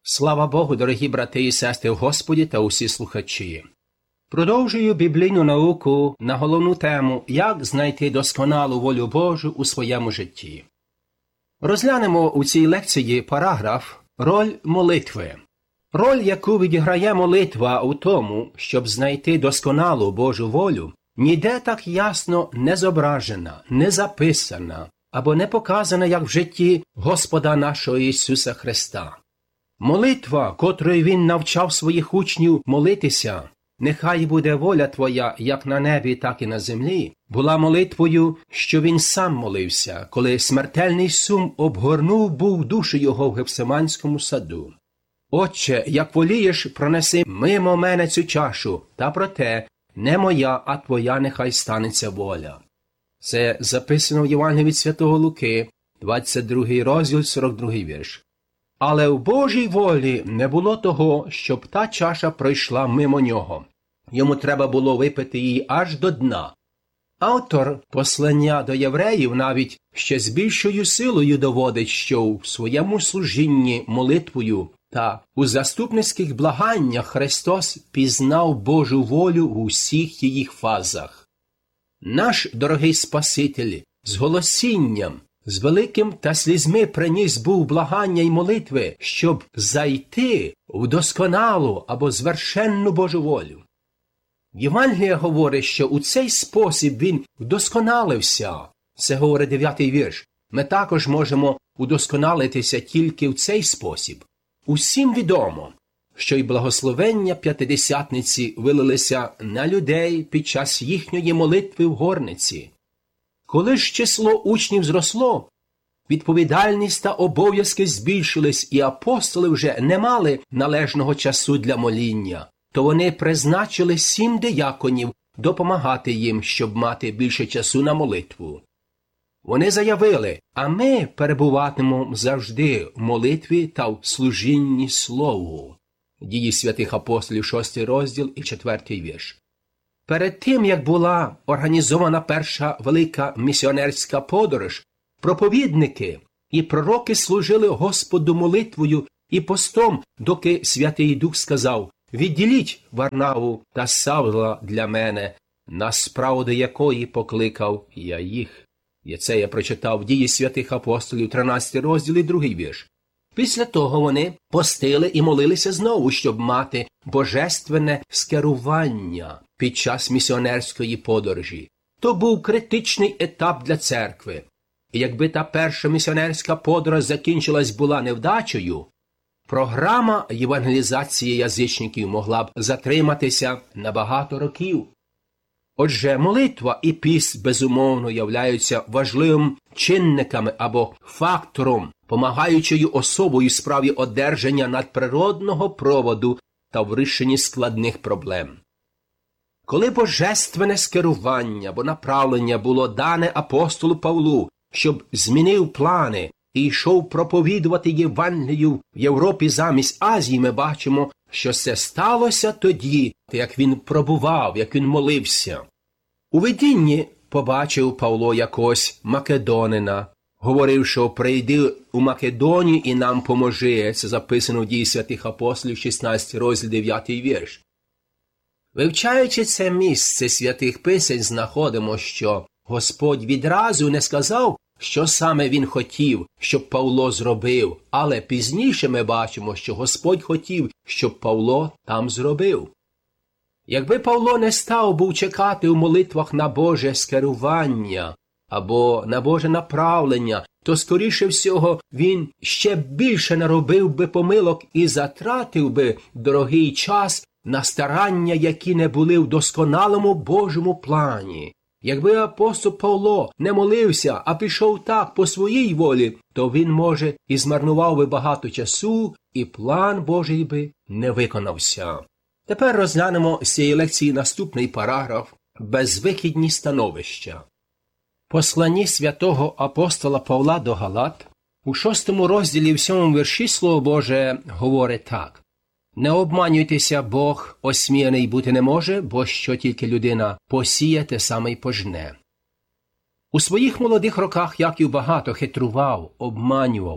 Слава Богу, дорогі брати і сестри в Господі та усі слухачі. Продовжую біблійну науку на головну тему «Як знайти досконалу волю Божу у своєму житті». Розглянемо у цій лекції параграф «Роль молитви». Роль, яку відіграє молитва у тому, щоб знайти досконалу Божу волю, ніде так ясно не зображена, не записана або не показана, як в житті Господа нашого Ісуса Христа. Молитва, котрою Він навчав своїх учнів молитися, «Нехай буде воля Твоя, як на небі, так і на землі», була молитвою, що Він сам молився, коли смертельний сум обгорнув був душу Його в Гефсиманському саду. «Отче, як волієш, пронеси мимо мене цю чашу, та проте не моя, а Твоя нехай станеться воля». Це записано в Євангелії від Святого Луки, 22 розділ, 42 вірш. Але в Божій волі не було того, щоб та чаша пройшла мимо нього. Йому треба було випити її аж до дна. Автор послання до євреїв навіть ще з більшою силою доводить, що в своєму служінні молитвою та у заступницьких благаннях Христос пізнав Божу волю в усіх її фазах. Наш дорогий Спаситель з голосінням, з великим та слізьми приніс був благання й молитви, щоб зайти в досконалу або звершенну Божу волю. Євангелія говорить, що у цей спосіб він вдосконалився. Це говорить 9-й вірш. Ми також можемо удосконалитися тільки в цей спосіб. Усім відомо, що й благословення П'ятидесятниці вилилися на людей під час їхньої молитви в горниці. Коли ж число учнів зросло, відповідальність та обов'язки збільшились, і апостоли вже не мали належного часу для моління, то вони призначили 7 дияконів допомагати їм, щоб мати більше часу на молитву. Вони заявили, а ми перебуватимемо завжди в молитві та в служінні Слову. Дії святих апостолів, 6 розділ і 4 вірш. Перед тим, як була організована перша велика місіонерська подорож, проповідники і пророки служили Господу молитвою і постом, доки Святий Дух сказав: «Відділіть Варнаву та Савла для мене, на справу до якої покликав я їх». І це я прочитав в Дії святих апостолів, 13 розділ і 2 вірш. Після того вони постили і молилися знову, щоб мати божественне скерування під час місіонерської подорожі. То був критичний етап для церкви. І якби та перша місіонерська подорож закінчилась була невдачею, програма євангелізації язичників могла б затриматися на багато років. Отже, молитва і піст, безумовно, являються важливим чинниками або фактором, помагаючою особою в справі одержання надприродного проводу та в вирішенні складних проблем. Коли божественне скерування або направлення було дане апостолу Павлу, щоб змінив плани і йшов проповідувати Євангелію в Європі замість Азії, ми бачимо, що це сталося тоді, як він пробував, як він молився. У видінні побачив Павло якось македонина, говорив, що прийди у Македонію і нам поможи. Це записано в Дії святих апостолів, 16 розділ 9 вірш. Вивчаючи це місце святих писань, знаходимо, що Господь відразу не сказав, що саме він хотів, щоб Павло зробив, але пізніше ми бачимо, що Господь хотів, щоб Павло там зробив. Якби Павло не став був чекати у молитвах на Боже скерування або на Боже направлення, то, скоріше всього, він ще більше наробив би помилок і затратив би дорогий час на старання, які не були в досконалому Божому плані. Якби апостол Павло не молився, а пішов так по своїй волі, то він, може, і змарнував би багато часу, і план Божий би не виконався. Тепер розглянемо з цієї лекції наступний параграф «Безвихідні становища». Посланні святого апостола Павла до Галат у 6 розділі в 7 вірші Слово Боже говорить так: «Не обманюйтеся, Бог осміяний бути не може, бо що тільки людина посіє, те саме й пожне». У своїх молодих роках Яків багато хитрував, обманював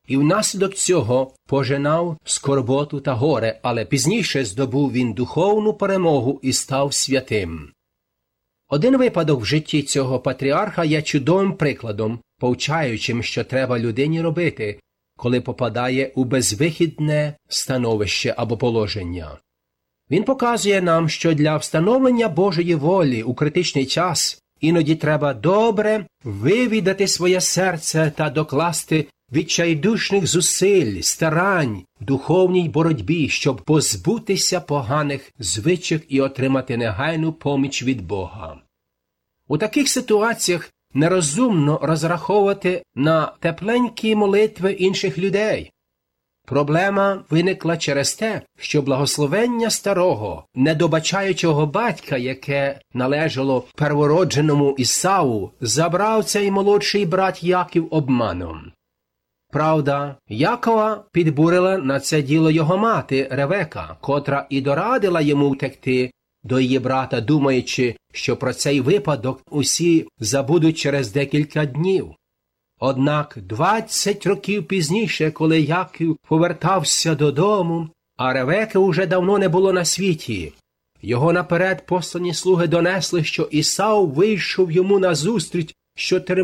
і внаслідок цього пожинав скорботу та горе, але пізніше здобув він духовну перемогу і став святим. Один випадок в житті цього патріарха є чудовим прикладом, повчаючим, що треба людині робити, коли попадає у безвихідне становище або положення. Він показує нам, що для встановлення Божої волі у критичний час іноді треба добре вивідати своє серце та докласти відчайдушних зусиль, старань, духовній боротьбі, щоб позбутися поганих звичок і отримати негайну поміч від Бога. У таких ситуаціях нерозумно розраховувати на тепленькі молитви інших людей. Проблема виникла через те, що благословення старого, недобачаючого батька, яке належало первородженому Ісаву, забрав цей молодший брат Яків обманом. Правда, Якова підбурила на це діло його мати Ревека, котра і дорадила йому втекти до її брата, думаючи, що про цей випадок усі забудуть через декілька днів. Однак 20 років пізніше, коли Яків повертався додому, а Ревеки уже давно не було на світі, його наперед послані слуги донесли, що Ісав вийшов йому назустріч з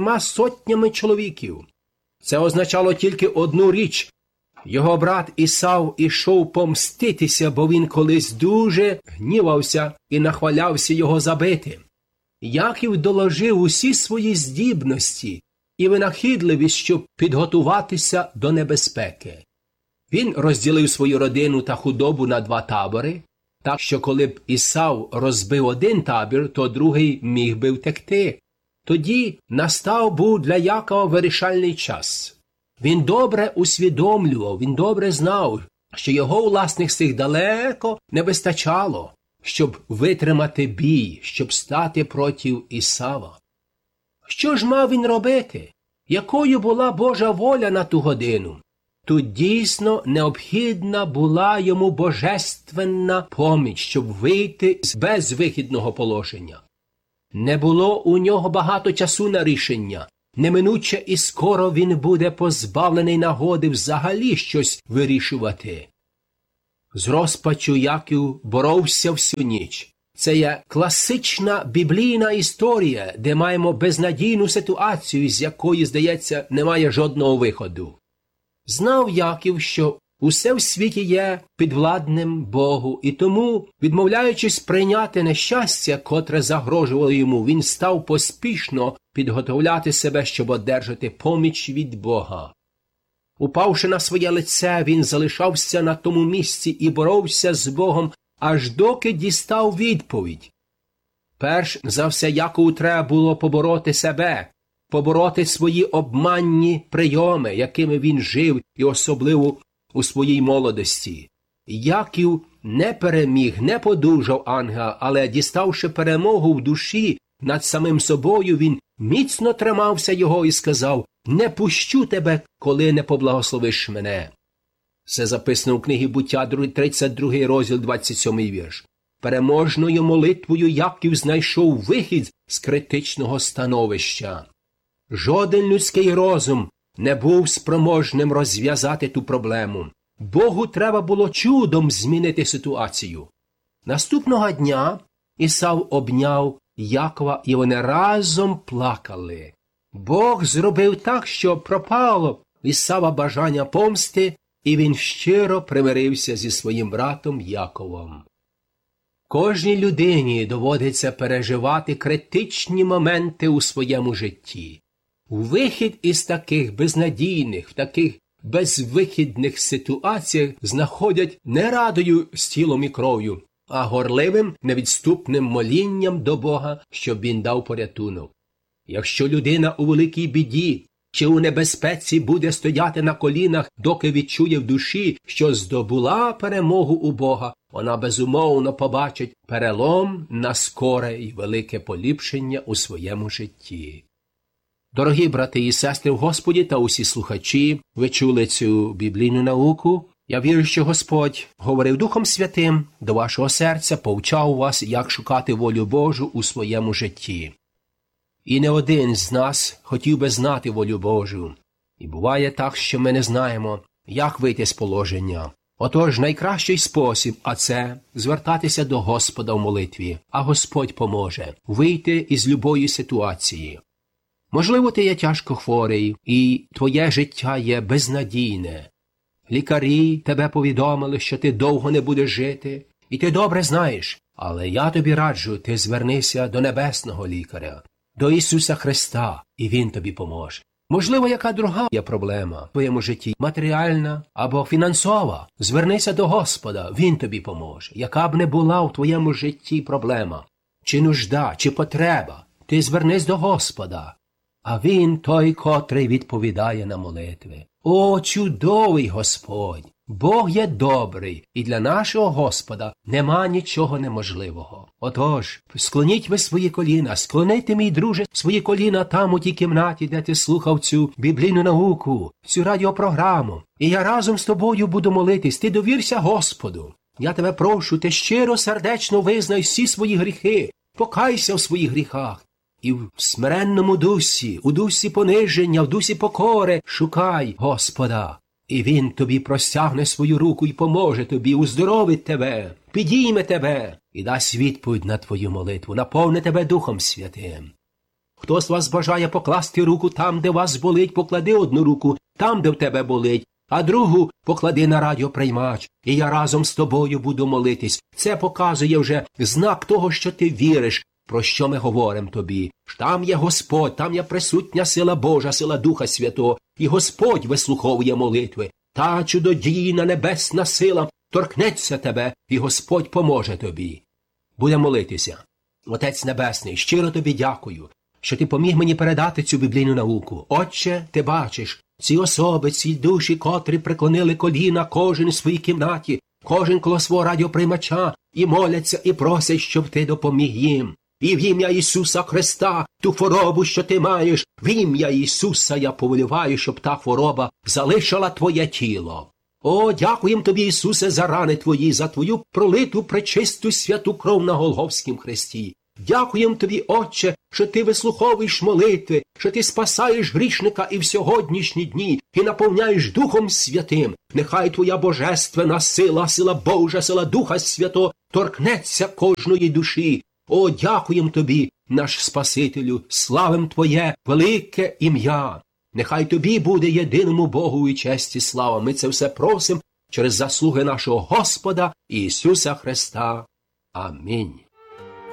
400 чоловіків. Це означало тільки одну річ – його брат Ісав ішов помститися, бо він колись дуже гнівався і нахвалявся його забити. Яків доложив усі свої здібності і винахідливість, щоб підготуватися до небезпеки. Він розділив свою родину та худобу на 2 табори, так що коли б Ісав розбив один табір, то другий міг би втекти. Тоді настав був для Якова вирішальний час. Він добре усвідомлював, він добре знав, що його власних сил далеко не вистачало, щоб витримати бій, щоб стати проти Ісава. Що ж мав він робити? Якою була Божа воля на ту годину? Тут дійсно необхідна була йому божественна поміч, щоб вийти з безвихідного положення. Не було у нього багато часу на рішення. Неминуче і скоро він буде позбавлений нагоди взагалі щось вирішувати. З розпачу Яків боровся всю ніч. Це є класична біблійна історія, де маємо безнадійну ситуацію, з якої, здається, немає жодного виходу. Знав Яків, що усе в світі є підвладним Богу, і тому, відмовляючись прийняти нещастя, котре загрожувало йому, він став поспішно підготовляти себе, щоб одержати поміч від Бога. Упавши на своє лице, він залишався на тому місці і боровся з Богом, аж доки дістав відповідь. Перш за все, Якову треба було побороти себе, побороти свої обманні прийоми, якими він жив, і особливо у своїй молодості. Яків не переміг, не подужав ангела, але, діставши перемогу в душі над самим собою, він міцно тримався його і сказав: «Не пущу тебе, коли не поблагословиш мене». Це записано у книгі «Буття», 32 розділ, 27 вірш. Переможною молитвою Яків знайшов вихід з критичного становища. Жоден людський розум не був спроможним розв'язати ту проблему. Богу треба було чудом змінити ситуацію. Наступного дня Ісав обняв Якова, і вони разом плакали. Бог зробив так, що пропало Ісава бажання помсти, і він щиро примирився зі своїм братом Яковом. Кожній людині доводиться переживати критичні моменти у своєму житті. Вихід із таких безнадійних, таких безвихідних ситуаціях знаходять не радою з тілом і кров'ю, а горливим, невідступним молінням до Бога, щоб він дав порятунок. Якщо людина у великій біді чи у небезпеці буде стояти на колінах, доки відчує в душі, що здобула перемогу у Бога, вона безумовно побачить перелом на скоре і велике поліпшення у своєму житті. Дорогі брати і сестри в Господі та усі слухачі, ви чули цю біблійну науку. Я вірю, що Господь говорив Духом Святим до вашого серця, повчав вас, як шукати волю Божу у своєму житті. І не один з нас хотів би знати волю Божу. І буває так, що ми не знаємо, як вийти з положення. Отож, найкращий спосіб, а це звертатися до Господа в молитві, а Господь поможе вийти із любої ситуації. Можливо, ти є тяжко хворий, і твоє життя є безнадійне. Лікарі тебе повідомили, що ти довго не будеш жити, і ти добре знаєш. Але я тобі раджу, ти звернися до небесного лікаря, до Ісуса Христа, і Він тобі поможе. Можливо, яка друга є проблема в твоєму житті, матеріальна або фінансова. Звернися до Господа, Він тобі поможе. Яка б не була в твоєму житті проблема, чи нужда, чи потреба, ти звернись до Господа. А Він той, котрий відповідає на молитви. О, чудовий Господь! Бог є добрий, і для нашого Господа нема нічого неможливого. Отож, склоніть ви свої коліна, склонити, мій друже, свої коліна там у тій кімнаті, де ти слухав цю біблійну науку, цю радіопрограму. І я разом з тобою буду молитись, ти довірся Господу. Я тебе прошу, ти щиро, сердечно визнай всі свої гріхи, покайся в своїх гріхах. І в смиренному дусі, у дусі пониження, в дусі покори шукай Господа. І Він тобі простягне свою руку і поможе тобі, уздоровить тебе, підійме тебе і дасть відповідь на твою молитву, наповни тебе Духом Святим. Хто з вас бажає покласти руку там, де вас болить, поклади одну руку там, де в тебе болить, а другу поклади на радіоприймач, і я разом з тобою буду молитись. Це показує вже знак того, що ти віриш, про що ми говоримо тобі. Там є Господь, там є присутня сила Божа, сила Духа Святого, і Господь вислуховує молитви. Та чудодійна небесна сила торкнеться тебе, і Господь поможе тобі. Будемо молитися. Отець Небесний, щиро тобі дякую, що ти поміг мені передати цю біблійну науку. Отче, ти бачиш, ці особи, ці душі, котрі преклонили коліна, кожен у своїй кімнаті, кожен коло свого радіоприймача, і моляться, і просять, щоб ти допоміг їм. І в ім'я Ісуса Христа, ту хворобу, що ти маєш, в ім'я Ісуса я повеліваю, щоб та хвороба залишила твоє тіло. О, дякуємо тобі, Ісусе, за рани твої, за твою пролиту, пречисту, святу кров на Голгофськім хресті. Дякуємо тобі, Отче, що ти вислуховуєш молитви, що ти спасаєш грішника і в сьогоднішні дні, і наповняєш Духом Святим. Нехай твоя божественна сила, сила Божа, сила Духа Святого торкнеться кожної душі. О, дякуємо тобі, наш Спасителю, славим твоє велике ім'я. Нехай тобі буде єдиному Богу і честь і слава. Ми це все просимо через заслуги нашого Господа Ісуса Христа. Амінь.